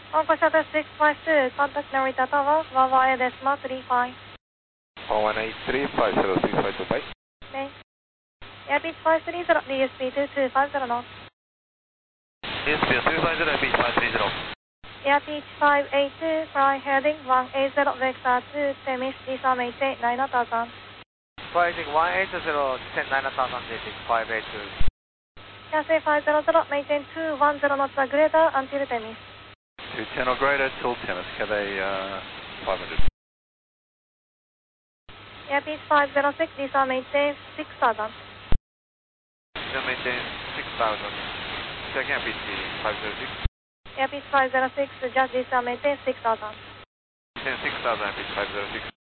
Uncle Shuttle 652, contact Narita Tower, Wawa Air Decimal 35. 118350652, bye. Okay. Airbus 530, DSP 2250 knots. DSP 250, Airbus 530. Airbus 582, fly heading 180, vector 2, Temis, descent maintain 9000. Rising 180, descend 9000, JT 582. Cathay 500, maintain 210 knots or greater until Temis. 210 or greater till Temis, Cathay 500. Airbus 506, descent maintain 6000. Descend maintain 6000. Second BT 506. Airbus 506, just descent maintain 6000. Descend 6000, BT 506.